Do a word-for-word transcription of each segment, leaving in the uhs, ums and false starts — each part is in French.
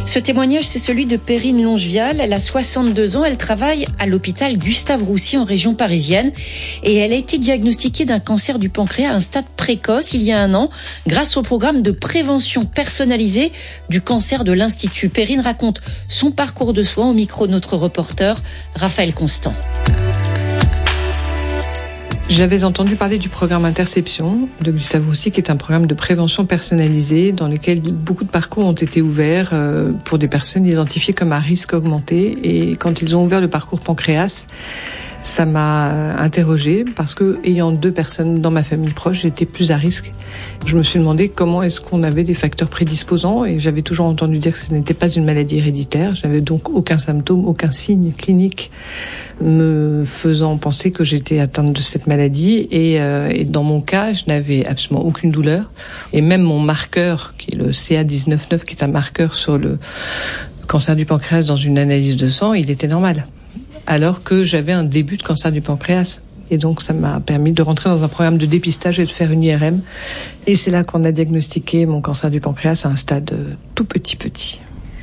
Ce témoignage, c'est celui de Perrine Longevial. Elle a soixante-deux ans. Elle travaille à l'hôpital Gustave-Roussy en région parisienne. Et elle a été diagnostiquée d'un cancer du pancréas à un stade précoce il y a un an grâce au programme de prévention personnalisée du cancer de l'Institut. Perrine raconte son parcours de soins au micro de notre reporter Raphaël Constant. J'avais entendu parler du programme Interception de Gustave-Roussy, qui est un programme de prévention personnalisée dans lequel beaucoup de parcours ont été ouverts pour des personnes identifiées comme à risque augmenté. Et quand ils ont ouvert le parcours pancréas, ça m'a interrogée parce que, ayant deux personnes dans ma famille proche, j'étais plus à risque. Je me suis demandé comment est-ce qu'on avait des facteurs prédisposants et j'avais toujours entendu dire que ce n'était pas une maladie héréditaire. Je n'avais donc aucun symptôme, aucun signe clinique me faisant penser que j'étais atteinte de cette maladie et, euh, et dans mon cas, je n'avais absolument aucune douleur et même mon marqueur, qui est le C A dix-neuf neuf, qui est un marqueur sur le cancer du pancréas dans une analyse de sang, il était normal. Alors que j'avais un début de cancer du pancréas. Et donc, ça m'a permis de rentrer dans un programme de dépistage et de faire une I R M. Et c'est là qu'on a diagnostiqué mon cancer du pancréas à un stade tout petit petit.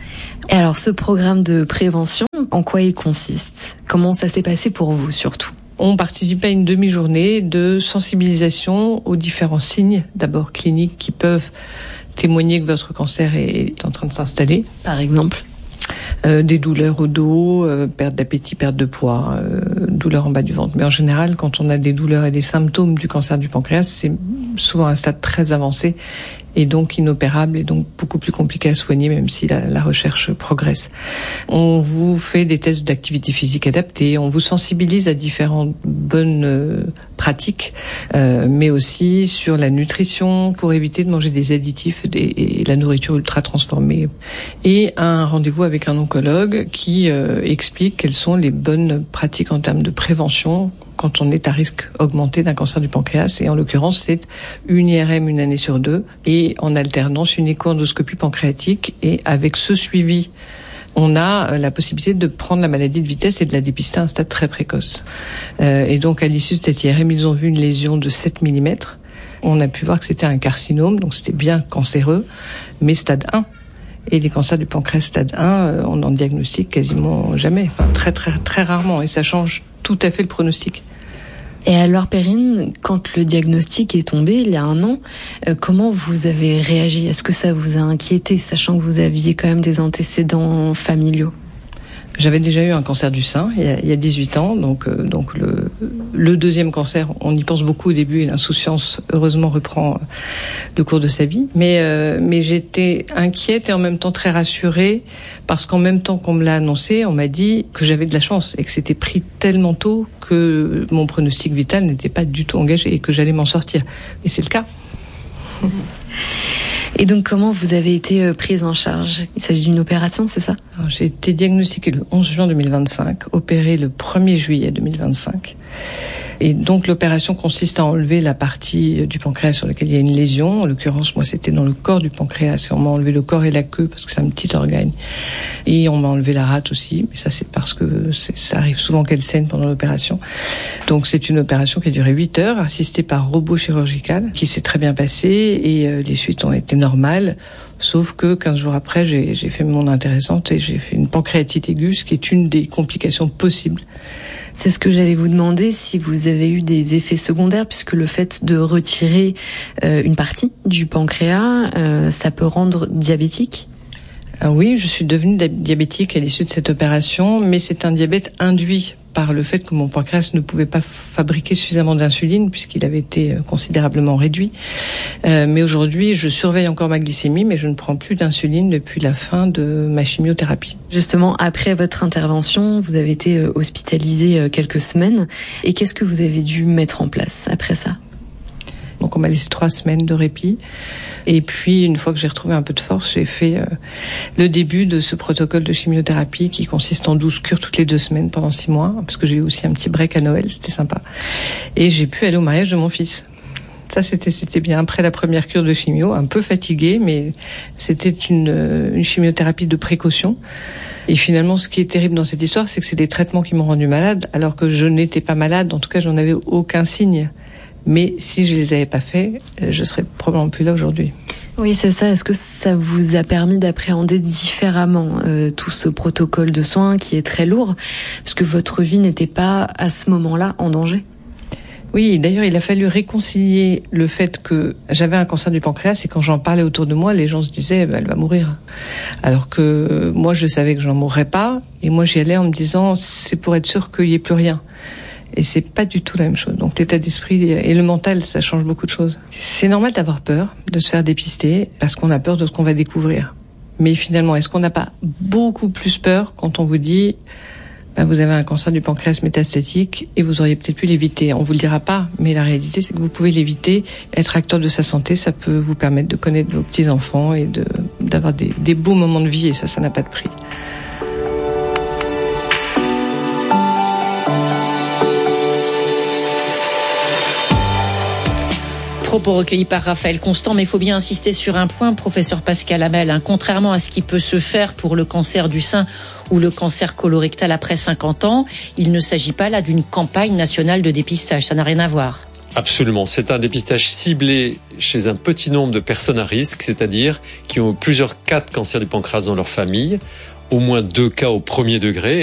Et alors, ce programme de prévention, en quoi il consiste ? Comment ça s'est passé pour vous, surtout ? On participe à une demi-journée de sensibilisation aux différents signes, d'abord cliniques, qui peuvent témoigner que votre cancer est en train de s'installer. Par exemple ? Euh, des douleurs au dos, euh, perte d'appétit, perte de poids, euh, douleurs en bas du ventre. Mais en général, quand on a des douleurs et des symptômes du cancer du pancréas, c'est souvent un stade très avancé et donc inopérable et donc beaucoup plus compliqué à soigner, même si la, la recherche progresse. On vous fait des tests d'activité physique adaptés, on vous sensibilise à différentes bonnes euh, pratiques, euh, mais aussi sur la nutrition pour éviter de manger des additifs des, et la nourriture ultra transformée. Et un rendez-vous avec un oncologue qui euh, explique quelles sont les bonnes pratiques en termes de prévention quand on est à risque augmenté d'un cancer du pancréas. Et en l'occurrence, c'est une I R M une année sur deux et en alternance une écho-endoscopie pancréatique. Et avec ce suivi, on a la possibilité de prendre la maladie de vitesse et de la dépister à un stade très précoce. Euh, et donc, à l'issue de cette I R M, ils ont vu une lésion de sept millimètres. On a pu voir que c'était un carcinome, donc c'était bien cancéreux, mais stade un. Et les cancers du pancréas stade un, on en diagnostique quasiment jamais, enfin, très très très rarement, et ça change tout à fait le pronostic. Et alors Perrine, quand le diagnostic est tombé il y a un an, euh, comment vous avez réagi ? Est-ce que ça vous a inquiété, sachant que vous aviez quand même des antécédents familiaux ? J'avais déjà eu un cancer du sein il y a, il y a dix-huit ans, donc euh, donc le le deuxième cancer, on y pense beaucoup au début et l'insouciance heureusement reprend le cours de sa vie. Mais euh, mais j'étais inquiète et en même temps très rassurée parce qu'en même temps qu'on me l'a annoncé, on m'a dit que j'avais de la chance et que c'était pris tellement tôt que mon pronostic vital n'était pas du tout engagé et que j'allais m'en sortir. Et c'est le cas. Et donc, comment vous avez été prise en charge ? Il s'agit d'une opération, c'est ça ? Alors, j'ai été diagnostiquée le onze juin deux mille vingt-cinq, opérée le premier juillet deux mille vingt-cinq. Et donc, l'opération consiste à enlever la partie du pancréas sur laquelle il y a une lésion. En l'occurrence, moi, c'était dans le corps du pancréas et on m'a enlevé le corps et la queue parce que c'est un petit organe. Et on m'a enlevé la rate aussi. Mais ça, c'est parce que c'est, ça arrive souvent qu'elle saigne pendant l'opération. Donc, c'est une opération qui a duré huit heures, assistée par robot chirurgical, qui s'est très bien passée et euh, les suites ont été normales. Sauf que quinze jours après, j'ai, j'ai fait mon intéressante et j'ai fait une pancréatite aiguë, ce qui est une des complications possibles. C'est ce que j'allais vous demander, si vous avez eu des effets secondaires, puisque le fait de retirer euh, une partie du pancréas, euh, ça peut rendre diabétique ? Ah oui, je suis devenue diabétique à l'issue de cette opération, mais c'est un diabète induit par le fait que mon pancréas ne pouvait pas fabriquer suffisamment d'insuline puisqu'il avait été considérablement réduit. Euh, mais aujourd'hui, je surveille encore ma glycémie, mais je ne prends plus d'insuline depuis la fin de ma chimiothérapie. Justement, après votre intervention, vous avez été hospitalisé quelques semaines. Et qu'est-ce que vous avez dû mettre en place après ça ? Donc on m'a laissé trois semaines de répit. Et puis, une fois que j'ai retrouvé un peu de force, j'ai fait euh, le début de ce protocole de chimiothérapie qui consiste en douze cures toutes les deux semaines pendant six mois, parce que j'ai eu aussi un petit break à Noël, c'était sympa. Et j'ai pu aller au mariage de mon fils. Ça, c'était c'était bien. Après la première cure de chimio, un peu fatiguée, mais c'était une, une chimiothérapie de précaution. Et finalement, ce qui est terrible dans cette histoire, c'est que c'est des traitements qui m'ont rendu malade, alors que je n'étais pas malade. En tout cas, j'en avais aucun signe. Mais si je les avais pas faits, je serais probablement plus là aujourd'hui. Oui, c'est ça. Est-ce que ça vous a permis d'appréhender différemment euh, tout ce protocole de soins qui est très lourd, parce que votre vie n'était pas à ce moment-là en danger? Oui, d'ailleurs, il a fallu réconcilier le fait que j'avais un cancer du pancréas et quand j'en parlais autour de moi, les gens se disaient bah, « elle va mourir ». Alors que moi, je savais que j'en mourrais pas et moi, j'y allais en me disant « c'est pour être sûr qu'il n'y ait plus rien ». Et c'est pas du tout la même chose. Donc l'état d'esprit et le mental, ça change beaucoup de choses. C'est normal d'avoir peur, de se faire dépister, parce qu'on a peur de ce qu'on va découvrir. Mais finalement, est-ce qu'on n'a pas beaucoup plus peur quand on vous dit ben, vous avez un cancer du pancréas métastatique et vous auriez peut-être pu l'éviter. On vous le dira pas, mais la réalité, c'est que vous pouvez l'éviter. Être acteur de sa santé, ça peut vous permettre de connaître vos petits-enfants et de, d'avoir des, des beaux moments de vie, et ça, ça n'a pas de prix. Propos recueillis par Raphaël Constant, mais il faut bien insister sur un point, professeur Pascal Hamel, hein, contrairement à ce qui peut se faire pour le cancer du sein ou le cancer colorectal après cinquante ans, il ne s'agit pas là d'une campagne nationale de dépistage, ça n'a rien à voir. Absolument, c'est un dépistage ciblé chez un petit nombre de personnes à risque, c'est-à-dire qui ont plusieurs cas de cancer du pancréas dans leur famille, au moins deux cas au premier degré.